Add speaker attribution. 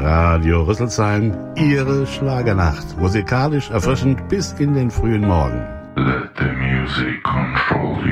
Speaker 1: Radio Rüsselsheim, Ihre Schlagernacht. Musikalisch erfrischend bis in den frühen Morgen.
Speaker 2: Let the music control you.